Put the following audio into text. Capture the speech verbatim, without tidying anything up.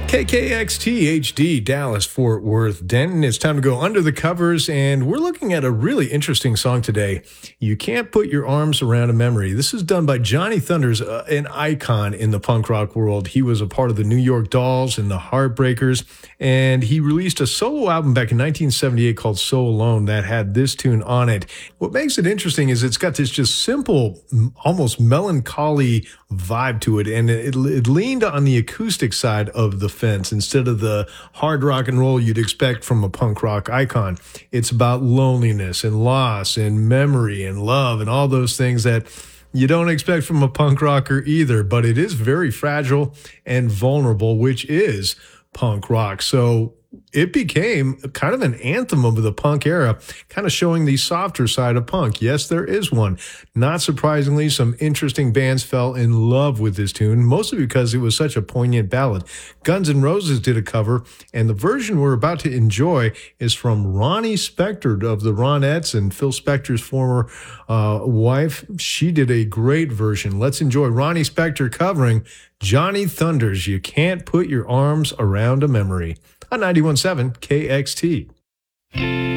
K K X T H D, Dallas, Fort Worth, Denton. It's time to go under the covers, and we're looking at a really interesting song today. You Can't Put Your Arms Around a Memory. This is done by Johnny Thunders, uh, an icon in the punk rock world. He was a part of the New York Dolls and the Heartbreakers, and he released a solo album back in nineteen seventy-eight called So Alone that had this tune on it. What makes it interesting is it's got this just simple, almost melancholy vibe to it, and it, it leaned on the acoustic side of the fence instead of the hard rock and roll you'd expect from a punk rock icon. It's about loneliness and loss and memory and love and all those things that you don't expect from a punk rocker either, but it is very fragile and vulnerable, which is punk rock. So it became kind of an anthem of the punk era, kind of showing the softer side of punk. Yes, there is one. Not surprisingly, some interesting bands fell in love with this tune, mostly because it was such a poignant ballad. Guns N' Roses did a cover, and the version we're about to enjoy is from Ronnie Spector of the Ronettes and Phil Spector's former uh, wife. She did a great version. Let's enjoy Ronnie Spector covering Johnny Thunders' You Can't Put Your Arms Around a Memory on ninety-one point seven K X T.